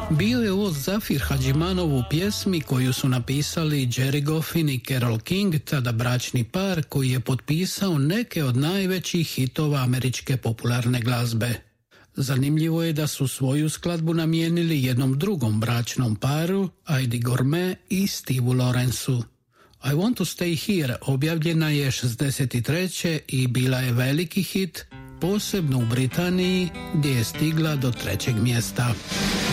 Bio je ovo Zafir Hadžimanov u pjesmi koju su napisali Jerry Goffin i Carole King, tada bračni par koji je potpisao neke od najvećih hitova američke popularne glazbe. Zanimljivo je da su svoju skladbu namijenili jednom drugom bračnom paru, Heidi Gourmet i Steveu Lawrenceu. I Want to Stay Here objavljena je 63. i bila je veliki hit, posebno u Britaniji gdje je stigla do 3. mjesta.